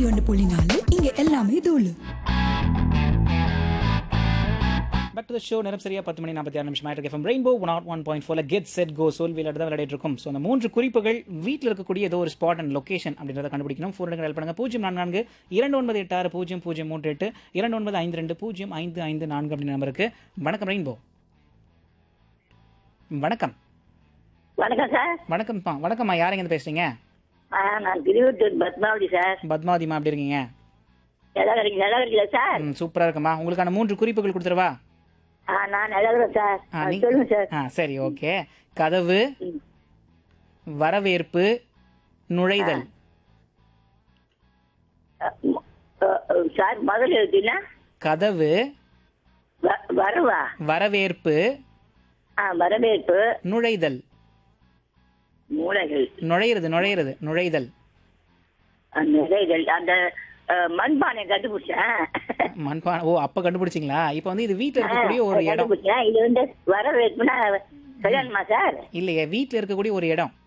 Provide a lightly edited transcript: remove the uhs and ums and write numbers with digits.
91.4 இங்க எல்லாமே தூளு. Back to the show. நேரம் சரியா 10 மணி 46 நிமிஷம் ஆயிட்டு இருக்கு. Rainbow 101.4 get set go soul wheeler தான் விளையாடிட்டு இருக்கும். ஸோ அந்த 3 குறிப்புகள் வீட்டில் இருக்கக்கூடிய ஏதோ ஒரு ஸ்பாட் அண்ட் லொகேஷன் அப்படின்றத கண்டுபிடிக்கணும். ஃபோன் எடுங்க, பண்ணுங்க 044 2986 0038 2952 0554 அப்படி நம்பருக்கு. வணக்கம் ரெயின்போ. வணக்கம். வணக்கம் சார். வணக்கம்ப்பா. வணக்கம்மா, யாருங்க இருந்து பேசுறீங்க? நான் திருவட்டூர் பத்மாவதி சார். பத்மாவதிமா, எப்படி இருக்கீங்க? நல்லா இருக்கீங்களா சார்? சூப்பரா இருக்குமா. உங்களுக்கான 3 குறிப்புகள் கொடுத்துருவா? நான் நல்லா இருக்கேன் சார். சொல்லுங்க சார். சரி, ஓகே. கதவு, வரவேற்பு, நுழைதல். சார் முதல்ல எழுதுனா கதவு, வரவா, வரவேற்பு, வரவேற்பு, நுழைதல். மூளைகள், நுழையிறது நுழையிறது நுழைதல். நிறைகள். அந்த மண்பானை கண்டுபிடிச்சேன். மண்பானை. ஓ, அப்ப கண்டுபிடிச்சிங்களா? இப்ப வந்து இது வீட்டுல இருக்கக்கூடிய ஒரு இடம். கண்டுபிடிச்சேன். இது வந்து வரவேற்புனா கல்யாணமா சார்? இல்லையே, வீட்டுல இருக்கக்கூடிய ஒரு இடம்.